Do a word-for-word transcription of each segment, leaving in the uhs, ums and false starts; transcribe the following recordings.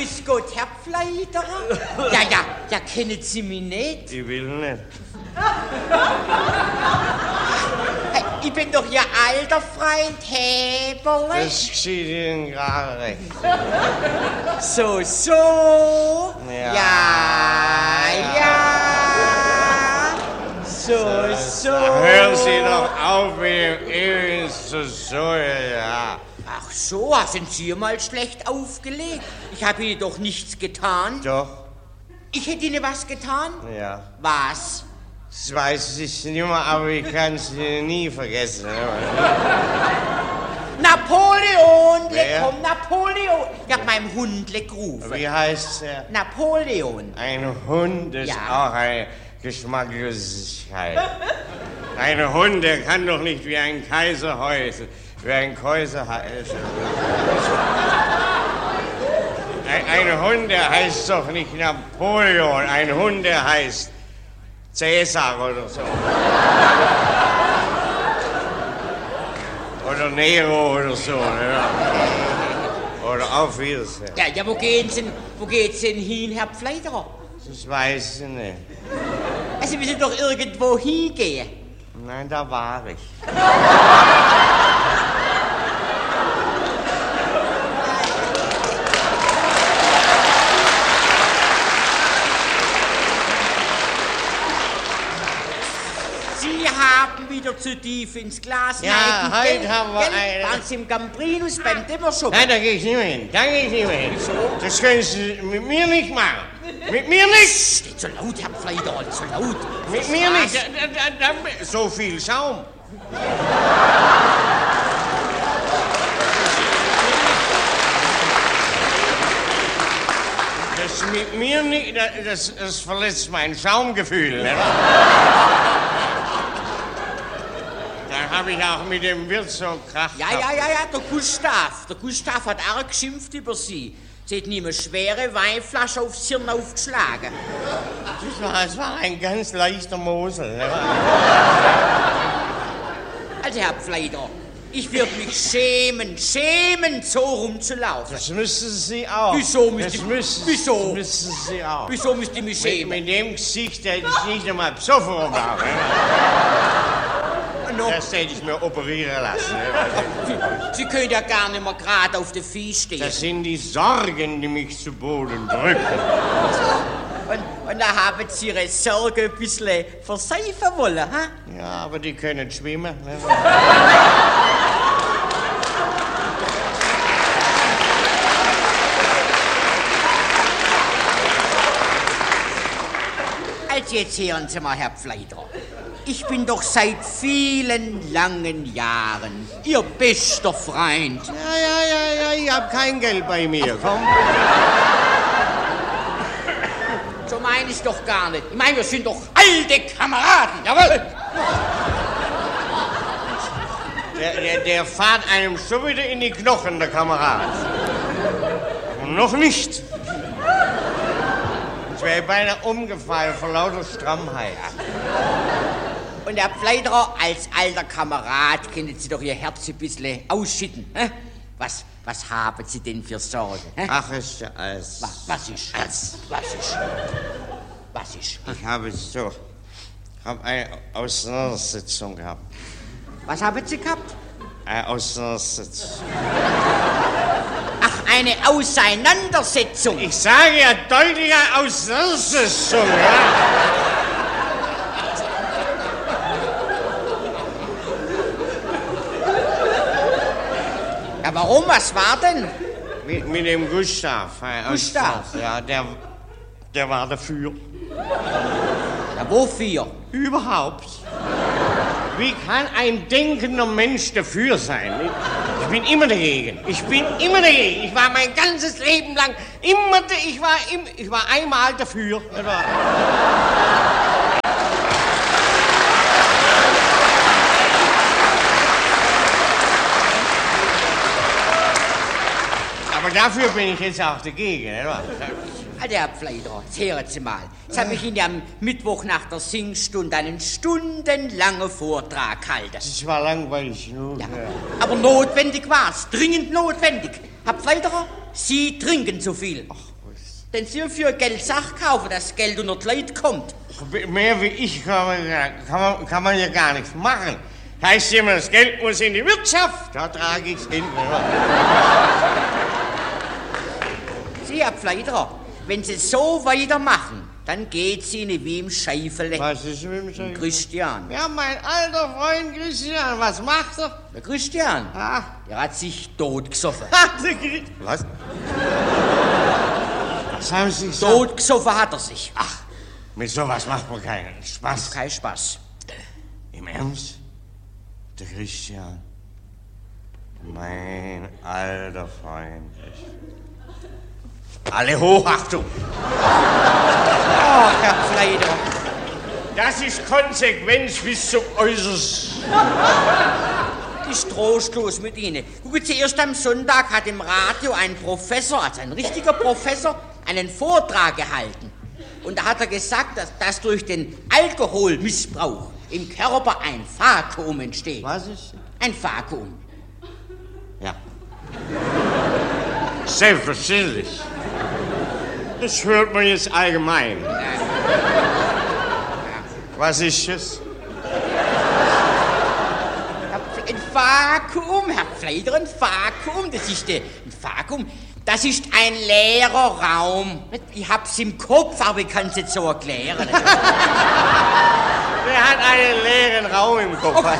grüß Gott, Herr Pfleiderer. Ja, ja, ja, kennen Sie mich nicht? Ich will nicht. Hey, ich bin doch Ihr alter Freund Heberle. Das geschieht Ihnen gerade recht. So, so. Ja. Ja, ja. So, so. Hören Sie doch auf mit dem ewigen so, so, ja. Ach so, sind Sie mal schlecht aufgelegt? Ich habe Ihnen doch nichts getan. Doch. Ich hätte Ihnen was getan? Ja. Was? Das weiß ich nicht mehr, aber ich kann es nie vergessen. Napoleon, Wer? komm, Napoleon. Ich hab meinem Hund gerufen. Wie heißt er? Napoleon. Ein Hund ist Ja. auch eine Geschmacklosigkeit. Ein Hund, der kann doch nicht wie ein Kaiser heißen, wie ein Kaiser heißen. Ein, ein Hund, der heißt doch nicht Napoleon, ein Hund, der heißt Cäsar oder so. Oder Nero oder so. Ja. Oder auf Wiedersehen. Ja, ja, wo geht's denn, wo geht's denn hin, Herr Pfleiderer? Das weiß ich nicht. Also, wir sind doch irgendwo hingehen. Nein, da war ich. Sie haben wieder zu tief ins Glas. Ja, neigen, heute gell? haben wir Gell? eine- Waren Sie im Gambrinus beim Dämmershop? Nein, da gehe ich nicht mehr hin. Da gehe ich nicht mehr hin. Das können Sie mit mir nicht machen. Mit mir nicht. Nicht so laut, Herr Pfleiderer, nicht so laut. Mit mir nicht. Da, da, da, so viel Schaum. Das mit mir nicht, das, das verletzt mein Schaumgefühl. Ne? Da habe ich auch mit dem Wirt so Krach Ja, ja, ja, ja, der Gustav. Der Gustav hat arg geschimpft über Sie. Sie hat ihm eine schwere Weinflasche aufs Hirn aufgeschlagen. Das war, das war ein ganz leichter Mosel. Ne? Also, Herr Pfleiderer, ich würde mich schämen, schämen, so rumzulaufen. Das müssen Sie auch. Wieso müsste das ich- müssen, wieso? Das müssen Sie auch. Wieso müsste ich mich Mit, schämen? mit dem Gesicht hätte ich nicht einmal besoffen rumlaufen. No, Das hätte ich mir operieren lassen. Sie können ja gar nicht mehr gerade auf den Vieh stehen. Das sind die Sorgen, die mich zu Boden drücken. Und, und da haben Sie Ihre Sorge ein bisschen verseifen wollen, ha? Ja, aber die können schwimmen. Ne? Also jetzt hören Sie mal, Herr Pfleiderer. Ich bin doch seit vielen langen Jahren Ihr bester Freund. Ja, ja, ja, ja, ich hab kein Geld bei mir. Komm. So meine ich doch gar nicht. Ich meine, wir sind doch alte Kameraden, jawohl! Der, der, der fährt einem schon wieder in die Knochen, der Kamerad. Und noch nicht. Ich wäre beinahe umgefallen vor lauter Strammheit. Und Herr Pfleiderer, als alter Kamerad können Sie doch Ihr Herz ein bisschen ausschütten. Hä? Was, was haben Sie denn für Sorgen? Hä? Ach, ist ja alles. Was, was ist? Was, was ist? Was ist? Ich habe so, ich habe eine Auseinandersetzung gehabt. Was haben Sie gehabt? Eine Auseinandersetzung. Ach, eine Auseinandersetzung. Ich sage ja deutliche Auseinandersetzung, ja. Ja, warum? Was war denn? Mit, mit dem Gustav. äh, Gustav? Ja, der, der war dafür. Ja, wofür? Überhaupt. Wie kann ein denkender Mensch dafür sein? Ich, ich bin immer dagegen. Ich bin immer dagegen. Ich war mein ganzes Leben lang immer, da- ich war, im, ich war einmal dafür. Aber dafür bin ich jetzt auch dagegen. Also, Herr Pfleiderer, jetzt hören Sie mal. Jetzt habe ich Ihnen am Mittwoch nach der Singstunde einen stundenlangen Vortrag gehalten. Das war langweilig genug. Ja, aber notwendig war's, dringend notwendig. Herr Pfleiderer, Sie trinken zu viel. Denn Sie für Geld Sach kaufen, dass Geld unter die Leute kommt. Mehr wie ich kann man, kann man, kann man ja gar nichts machen. Heißt immer, das Geld muss in die Wirtschaft. Da trage ich es hin. Sie, Herr Pfleiderer, wenn Sie so weitermachen, dann geht's Ihnen wie im Scheifele. Was ist mit dem Scheifele? Christian. Ja, mein alter Freund Christian, was macht er? Der Christian, Ah. der hat sich totgesoffen. Was? Was haben Sie gesagt? Totgesoffen hat er sich. Ach, mit sowas macht man keinen Spaß. Kein Spaß. Im Ernst? Der Christian. Mein alter Freund. Alle Hochachtung. Ach, Herr Pfleiderer. Das ist Konsequenz bis zum Äußersten. Ist trostlos mit Ihnen. Gucken Sie, erst am Sonntag hat im Radio ein Professor, also ein richtiger Professor, einen Vortrag gehalten. Und da hat er gesagt, dass, dass durch den Alkoholmissbrauch im Körper ein Vakuum entsteht. Was ist? Ein Vakuum. Ja. Selbstverständlich. Das hört man jetzt allgemein. Ja. Was ist es? Ein Vakuum, Herr Pfleiderer, ein Vakuum, das ist ein Vakuum, das ist ein leerer Raum. Ich hab's im Kopf, aber ich kann's jetzt so erklären. Der hat einen leeren Raum im Kopf. Oh.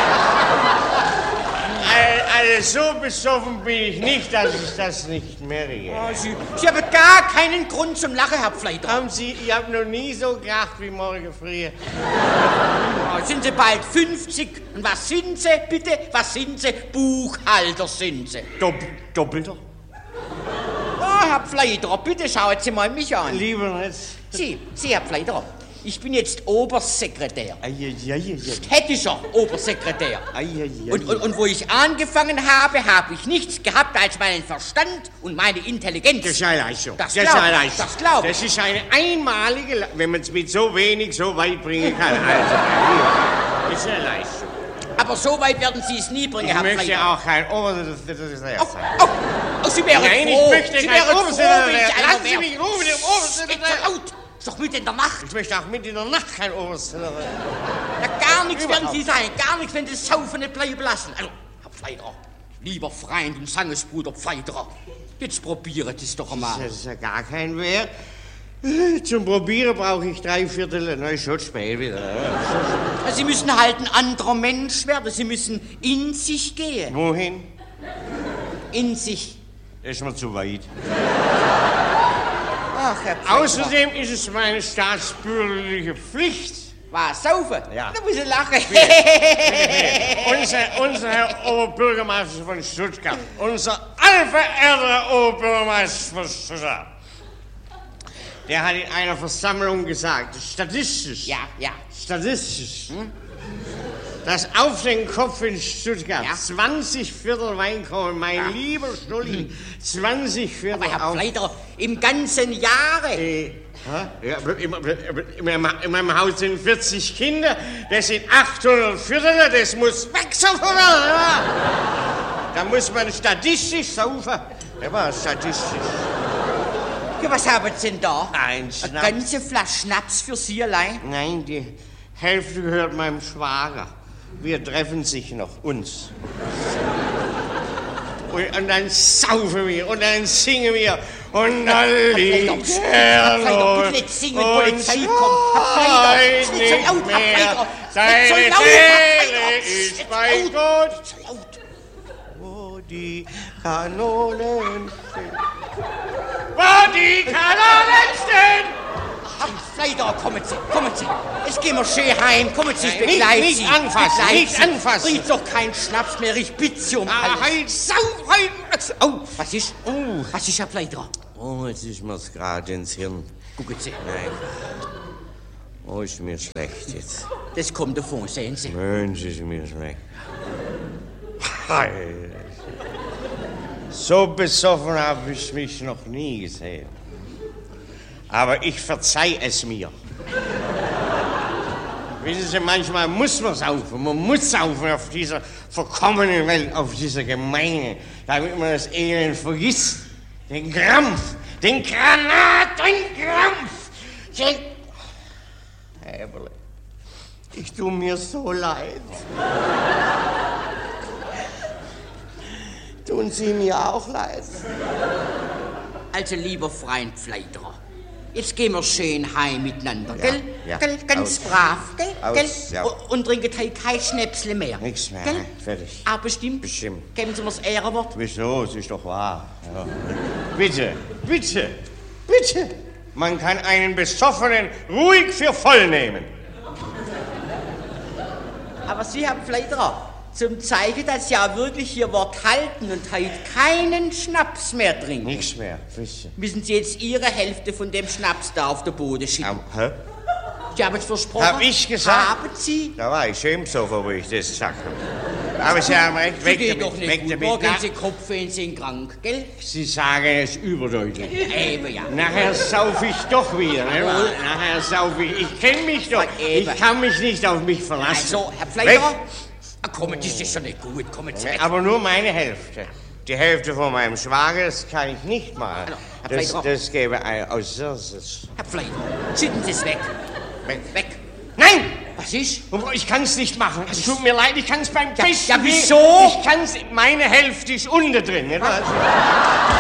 Also so besoffen bin ich nicht, dass ich das nicht merke. Oh, Sie, Sie haben gar keinen Grund zum Lachen, Herr Pfleiderer. Haben Sie, ich habe noch nie so gelacht wie morgen früh. Oh, sind Sie bald fünfzig? Und was sind Sie, bitte? Was sind Sie? Buchhalter sind Sie. Dopp Doppelter? Oh, Herr Pfleiderer, bitte schauen Sie mal mich an. Lieber nicht. Sie, Sie, Herr Pfleiderer, ich bin jetzt Obersekretär. Eieieiei. Städtischer Obersekretär. Eieiei. Und, und, und wo ich angefangen habe, habe ich nichts gehabt als meinen Verstand und meine Intelligenz. Das ist eine Leistung. Das ist glaub eine ich, Leistung. das glaub ich. Das ist eine einmalige Le wenn man es mit so wenig so weit bringen kann. Also, das ist eine Leistung. Aber so weit werden Sie es nie bringen, Ich Herr möchte Pfleiderer. auch kein Obersekretär Oh, sein. oh, oh, Sie wären Nein, froh. ich möchte Sie kein wären froh, Obersekretär. wenn ich einer Lassen Sie wäre. mich rufen, dem Obersekretär. Nicht so laut. Ist doch mitten in der Nacht. Ich möchte auch mit in der Nacht kein Obersekretär. Ja, gar nichts werden Überhaupt. Sie sein. Gar nichts, wenn Sie das Saufen nicht bleiben lassen. Also, Herr Pfleiderer, lieber Freund und Sangesbruder Pfleiderer, jetzt probiert es doch einmal. Das ist ja gar kein Wert. Zum Probieren brauche ich drei Viertel. Na, ist schon spät wieder. Sie müssen halt ein anderer Mensch werden. Sie müssen in sich gehen. Wohin? In sich. Das ist mir zu weit. Ach, Herr Pfleiderer. Außerdem ist es meine staatsbürgerliche Pflicht. Was, saufen? Ja. Da muss ich lachen. Unser, unser Herr Oberbürgermeister von Stuttgart, unser allverehrter Oberbürgermeister von Stuttgart, der hat in einer Versammlung gesagt, statistisch, Ja, ja. statistisch, hm? dass auf den Kopf in Stuttgart Ja. zwanzig Viertel Wein kommen, mein Ja. lieber Stulli, zwanzig Viertel Aber Herr auf... Pfleiderer, im ganzen Jahre. Äh, hä? Ja, aber in, in, meinem, in meinem Haus sind vierzig Kinder, das sind achthundert Viertel, das muss weggesaufen werden. Ja. Da muss man statistisch saufen. Ja, war statistisch. Ja, was haben Sie denn da? Ein Eine Schnaps. ganze Flasche Schnaps für Sie allein? Nein, die Hälfte gehört meinem Schwager. Wir treffen sich noch, uns. Und, und dann saufen wir und dann singen wir und dann liegt Herr Pfleiderer, bitte nicht singen, Polizei kommt. Herr Pfleiderer, ist nicht so laut, Herr Pfleiderer. Seine Nicht so laut, Herr Seele Pfleiderer. ist Nicht bei laut. Gott, Nicht so laut. wo die Kanonen stehen. Wo die Kanonen stehen! Herr Pfleiderer, kommen Sie, kommen Sie. Jetzt gehen wir schön heim. Kommen Sie, ich Nein, begleite nicht- Sie. nicht anfassen, Begleite nicht Sie. anfassen. Riecht doch kein Schnaps mehr, ich bitte Sie um Ah, alles. halt, sauf, halt! Oh, was ist? Oh. Was ist, Herr Pfleiderer? Oh, jetzt ist mir's gerade ins Hirn. Gucken Sie, Nein. Oh, ist mir schlecht jetzt. das kommt davon, sehen Sie. Mensch, ist mir schlecht. Alter. So besoffen habe ich mich noch nie gesehen. Aber ich verzeih es mir. Wissen Sie, manchmal muss man saufen. Man muss saufen auf dieser verkommenen Welt, auf dieser gemeinen, damit man das Elend vergisst. Den Krampf, den Granatenkrampf. Den... Herr Eberle, ich tu mir so leid. Tun Sie mir auch leid? Also, lieber Freund Pfleiderer, jetzt gehen wir schön heim miteinander, Ja, gell? ja. Gell? Ganz Aus. brav, gell? Aus, gell? ja. Und, und trinken heute kein Schnäpsle mehr. Nichts mehr, Gell? fertig. Ah, bestimmt? Bestimmt. Geben Sie mir das Ehrenwort. Wieso? Es ist doch wahr. Ja. Bitte, bitte, bitte. Man kann einen Besoffenen ruhig für voll nehmen. Aber Sie, Herr Pfleiderer, zum Zeichen, dass Sie ja wirklich Ihr Wort halten und heute keinen Schnaps mehr trinken, Nichts mehr, bitte. müssen Sie jetzt Ihre Hälfte von dem Schnaps da auf den Boden schicken. Am, hä? Sie haben es versprochen. Hab ich gesagt? Haben Sie? Da war ich schämt so, wo ich das sagte. Aber Sie haben recht, Sie weg geht damit, doch nicht weg gut. damit. Morgen Na, Sie Kopfweh, Sie sind krank, gell? Sie sagen es überdeutlich. Eben, ja. Nachher sauf ich doch wieder, ne? Jawohl. Nachher sauf ich. Ich kenne mich doch. Eben. Ich kann mich nicht auf mich verlassen. Also, Herr Pfleiderer, Weg. ah, kommen, das ist schon nicht gut. Kommen Sie weg. Aber nur meine Hälfte. Die Hälfte von meinem Schwager, das kann ich nicht mal. Also, Herr Das, Pfleiderer. das gäbe ein... Oh, so, so, so. Herr Pfleiderer, schütten Sie es weg. Weg. Weg. Nein! Was ist? Ich kann es nicht machen. Es tut mir leid, ich kann es beim Ja, besten ja, Willen- wieso? Ich kann es... Meine Hälfte ist unten drin. Nicht wahr?